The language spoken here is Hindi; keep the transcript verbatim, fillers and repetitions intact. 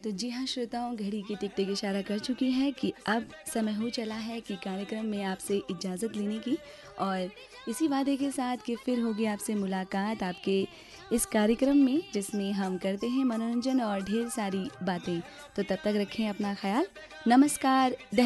तो जी हाँ श्रोताओं, घड़ी की टिक टिक इशारा कर चुकी है कि अब समय हो चला है कि कार्यक्रम में आपसे इजाज़त लेने की, और इसी वादे के साथ कि फिर होगी आपसे मुलाकात आपके इस कार्यक्रम में जिसमें हम करते हैं मनोरंजन और ढेर सारी बातें। तो तब तक रखें अपना ख्याल। नमस्कार।